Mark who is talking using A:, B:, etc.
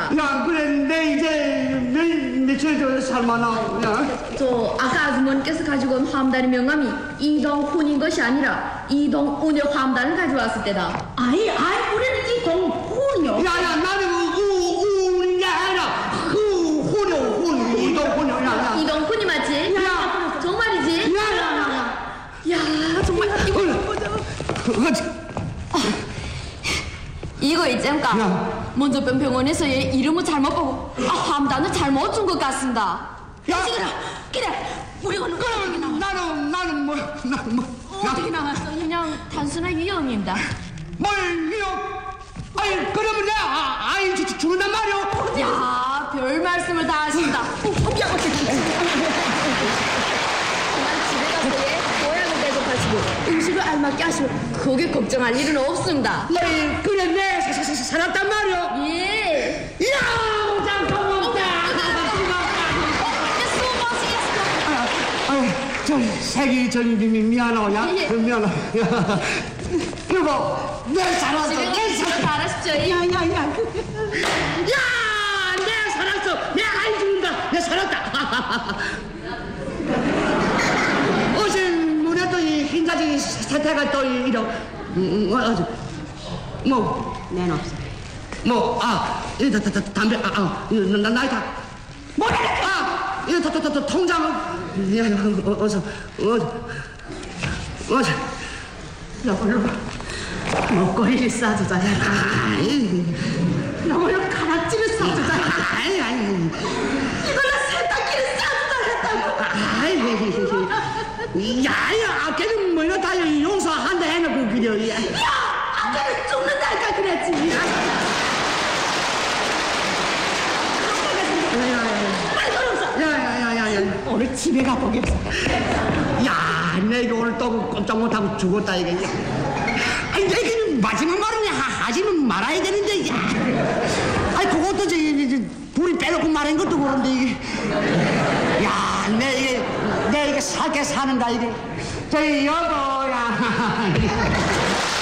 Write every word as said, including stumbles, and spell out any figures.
A: 야, 그래, 내 이제 몇, 며칠 더 살만하. 야.
B: 저 아까 아주머니께서 가지고 온 화엄단의 명함이 이동훈인 것이 아니라 이동훈의 화엄단을 가져왔을 때다.
C: 아이, 아이, 우리는 이동훈이요.
A: 야, 야, 나는 우, 우는 게 아니라 후, 훈요, 훈, 이동훈요. 야, 야.
B: 이동훈이 맞지?
A: 야.
B: 정말이지?
A: 야, 야, 야.
B: 야, 정말 이거 이거 있잖까.
A: 야.
B: 먼저 병원에서 얘 이름을 잘못 보고 아, 화엄단을 잘못 준 것 같습니다.
A: 야.
C: 그래, 그래. 우리가 누가 어떻게 나와?
A: 나는, 나는 뭐, 나는 뭐.
C: 어떻게 나왔어?
B: 그냥 단순한 위험입니다.
A: 뭘, 위협? 아니, 그러면 내가, 아, 아이, 주, 죽는단 말이오.
B: 야, 별 말씀을 다 하신다.
C: 야, 어떻게
B: 그만 집에 가서 얘 모양을 대접하시고 음식을 알맞게 하시고 그게 걱정할 일은 없습니다.
A: 아니, 그래, 내 사, 사, 사, 살았단 말이오.
B: 예.
A: 이야, 잠깐만. 아유, 좀 세기 전님이 미안하냐?
B: 예.
A: 미안하. 여보, 내 살았어.
B: 집에
A: 내
B: 가서
A: 살았어.
B: 잘하십시오. 예.
C: 야, 야, 야.
A: 야, 내 살았어. 내 아이 죽는다. 내 살았다. 오신 문에 또 이 흰자지 세태가 또 이러. 음, 음, 어, 뭐,
C: 내는 없어.
A: 뭐, 아, 이 다, 다, 다, 담배, 아, 아, 이거 나 나이다. 뭐라? 아, 이거 다, 다, 다, 다, 통장은. 야, 어, 어서, 어서, 어서.
C: 여보로 먹거리를 싸주자.
A: 아이,
C: 여보로 가락지를 싸주자.
A: 아이, 아이,
C: 이걸로 세탁기를 싸주자 했다고.
A: 아이, 야, 야, 아까는 뭐가 다 용서한다 해놓고 그려. 야,
C: 야, 아까는 죽는다니까 그랬지. 빨리 걸어서.
A: 야야야야야.
C: 오늘 집에 가보겠어.
A: 야, 내가 오늘 또 꼼짝 못하고 죽었다 이게. 아니, 내가 마지막 말은 하, 하지는 말아야 되는데. 야, 아니 그것도 저기 저, 불이 빼놓고 말한 것도 그런데 이게. 야, 내 이게 내 이게 살게 사는다 이게. 저기 여보야.